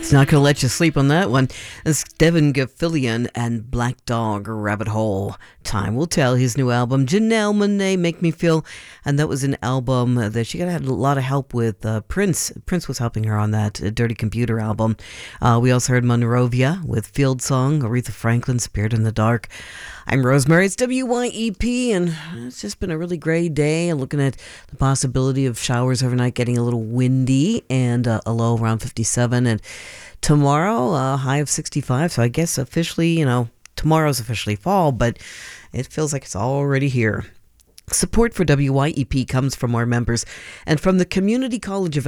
It's not going to let you sleep on that one. It's Devin Gilfillian and Black Dog Rabbit Hole. Time will tell. His new album, Janelle Monáe, Make Me Feel. And that was an album that she had a lot of help with Prince. Prince was helping her on that Dirty Computer album. We also heard Monrovia with Field Song. Aretha Franklin, Spirit in the Dark. I'm Rosemary. It's WYEP, and it's just been a really great day. I'm looking at the possibility of showers overnight, getting a little windy, and a low around 57. And tomorrow, a high of 65. So I guess officially, tomorrow's officially fall, but it feels like it's already here. Support for WYEP comes from our members and from the Community College of